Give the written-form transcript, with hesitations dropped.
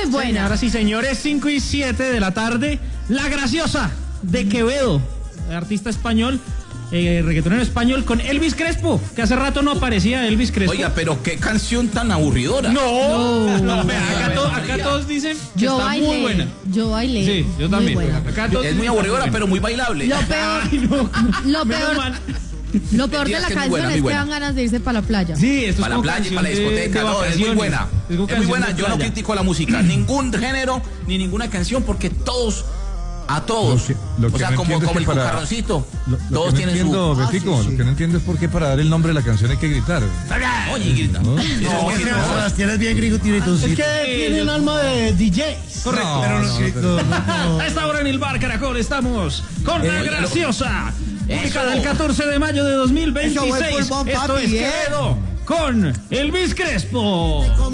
buena. Ahora sí, señores, 5:07 de la tarde. La Graciosa de Quevedo, artista español, reggaetonero español, con Elvis Crespo, que hace rato no aparecía Elvis Crespo. Oiga, pero qué canción tan aburridora. No, vea, acá todos dicen que Yo está bailé, muy buena. yo bailé. Sí, yo también. Muy buena. Acá todos Es muy dicen que está aburridora, buena. pero muy bailable. Lo peor, Ay, no. lo Menos peor, mal. lo peor de Mentiras la que es muy canción buena, es muy que buena. dan ganas de irse para la playa. Sí, esto Para es la playa y para la discoteca, no, es muy buena. Es muy buena, yo no critico la música, ningún género, ni ninguna canción, porque todos, a todos, Lo que o sea, no como entiendo es el que para- cucarroncito, Lo todos que no tienen entiendo, su... Betico, lo que no entiendo es por qué para dar el nombre de la canción hay que gritar. Oye, grita. No. Sebastián es bien gringo, tiene tus. Es que tienen alma de DJs. Correcto. No, A esta hora en el Bar Caracol estamos con La Oye, Graciosa, publicada Eso. el 14 de mayo de 2026. Eso fue full bomb, Esto papi, es bien. Quevedo con Elvis Crespo.